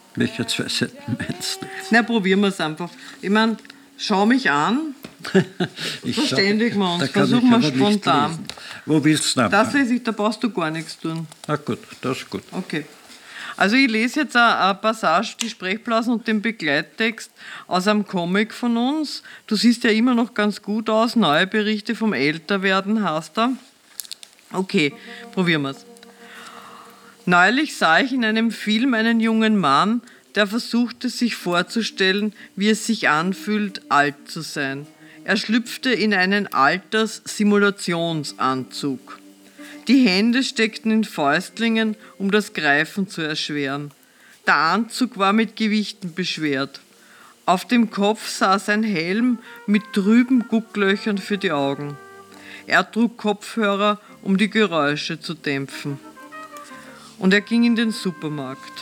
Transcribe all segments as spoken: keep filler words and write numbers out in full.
Welche zwei Seiten meinst du? Na, probieren wir es einfach. Ich meine, schau mich an. Verständigen wir uns. Versuchen wir spontan. Wo willst du anfangen? Das lese ich, da brauchst du gar nichts tun. Na gut, das ist gut. Okay. Also ich lese jetzt eine Passage, die Sprechblasen und den Begleittext aus einem Comic von uns. Du siehst ja immer noch ganz gut aus. Neue Berichte vom Älterwerden hast du. Okay, probieren wir es. Neulich sah ich in einem Film einen jungen Mann, der versuchte, sich vorzustellen, wie es sich anfühlt, alt zu sein. Er schlüpfte in einen Alterssimulationsanzug. Die Hände steckten in Fäustlingen, um das Greifen zu erschweren. Der Anzug war mit Gewichten beschwert. Auf dem Kopf saß ein Helm mit trüben Gucklöchern für die Augen. Er trug Kopfhörer, um die Geräusche zu dämpfen. Und er ging in den Supermarkt.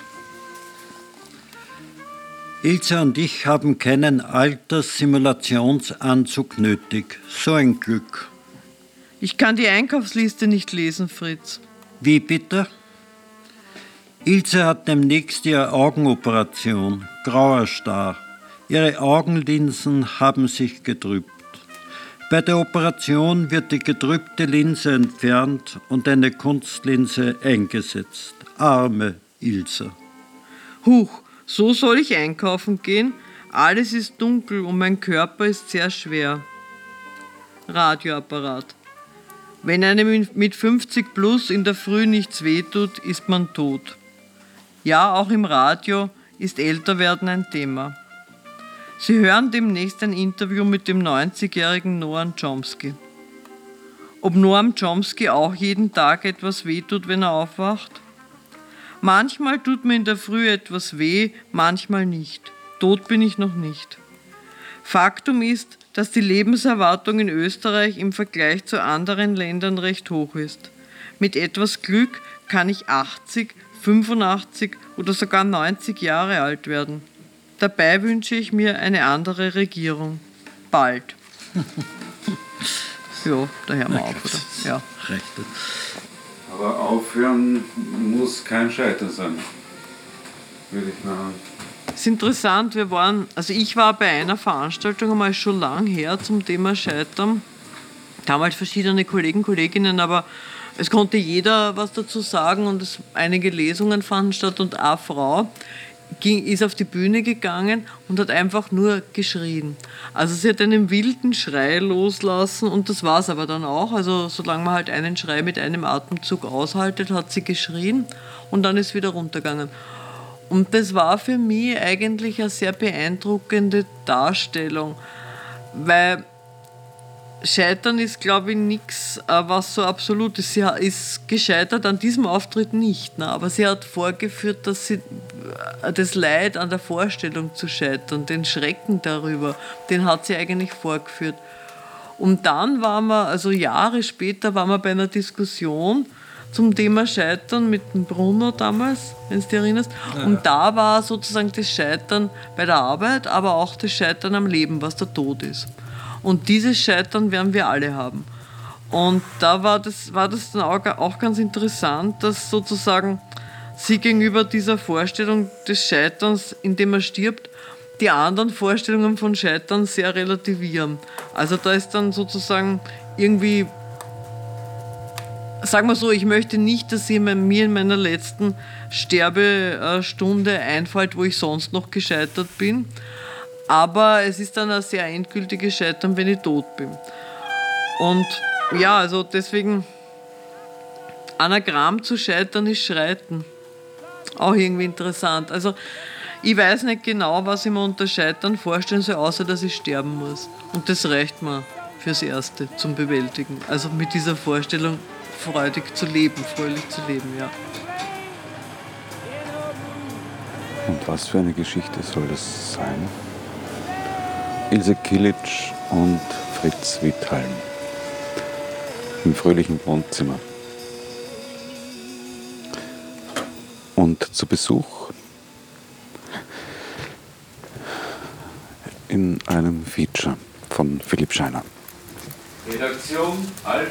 Ilse und ich haben keinen Alterssimulationsanzug nötig. So ein Glück. Ich kann die Einkaufsliste nicht lesen, Fritz. Wie bitte? Ilse hat demnächst ihre Augenoperation, grauer Star. Ihre Augenlinsen haben sich getrübt. Bei der Operation wird die getrübte Linse entfernt und eine Kunstlinse eingesetzt. Arme Ilse. Huch, so soll ich einkaufen gehen? Alles ist dunkel und mein Körper ist sehr schwer. Radioapparat. Wenn einem mit fünfzig plus in der Früh nichts wehtut, ist man tot. Ja, auch im Radio ist Älterwerden ein Thema. Sie hören demnächst ein Interview mit dem neunzigjährigen Noam Chomsky. Ob Noam Chomsky auch jeden Tag etwas wehtut, wenn er aufwacht? Manchmal tut mir in der Früh etwas weh, manchmal nicht. Tot bin ich noch nicht. Faktum ist, dass die Lebenserwartung in Österreich im Vergleich zu anderen Ländern recht hoch ist. Mit etwas Glück kann ich achtzig, fünfundachtzig oder sogar neunzig Jahre alt werden. Dabei wünsche ich mir eine andere Regierung. Bald. Ja, da hören wir auf, oder? Ja. Aber aufhören muss kein Scheitern sein, würde ich mal. Es ist interessant, wir waren, also ich war bei einer Veranstaltung einmal schon lang her zum Thema Scheitern. Da haben halt verschiedene Kollegen, Kolleginnen, aber es konnte jeder was dazu sagen und es, einige Lesungen fanden statt und eine Frau ging, ist auf die Bühne gegangen und hat einfach nur geschrien. Also sie hat einen wilden Schrei loslassen und das war es aber dann auch. Also solange man halt einen Schrei mit einem Atemzug aushaltet, hat sie geschrien und dann ist wieder runtergegangen. Und das war für mich eigentlich eine sehr beeindruckende Darstellung, weil Scheitern ist, glaube ich, nichts, was so absolut ist. Sie ist gescheitert an diesem Auftritt nicht, ne? Aber sie hat vorgeführt, dass sie das Leid an der Vorstellung zu scheitern, den Schrecken darüber, den hat sie eigentlich vorgeführt. Und dann waren wir, also Jahre später, waren wir bei einer Diskussion zum Thema Scheitern mit dem Bruno damals, wenn du dich erinnerst. Ja. Und da war sozusagen das Scheitern bei der Arbeit, aber auch das Scheitern am Leben, was der Tod ist. Und dieses Scheitern werden wir alle haben. Und da war das, war das dann auch, auch ganz interessant, dass sozusagen sie gegenüber dieser Vorstellung des Scheiterns, indem man stirbt, die anderen Vorstellungen von Scheitern sehr relativieren. Also da ist dann sozusagen irgendwie, sagen wir so, ich möchte nicht, dass sie mir in meiner letzten Sterbestunde einfällt, wo ich sonst noch gescheitert bin. Aber es ist dann ein sehr endgültiges Scheitern, wenn ich tot bin. Und ja, also deswegen, Anagramm zu scheitern ist Schreiten. Auch irgendwie interessant. Also ich weiß nicht genau, was ich mir unter Scheitern vorstellen soll, außer dass ich sterben muss. Und das reicht mir fürs Erste zum Bewältigen. Also mit dieser Vorstellung, freudig zu leben, fröhlich zu leben, ja. Und was für eine Geschichte soll das sein? Ilse Kilic und Fritz Withalm im fröhlichen Wohnzimmer. Und zu Besuch in einem Feature von Philipp Scheiner. Redaktion Alfred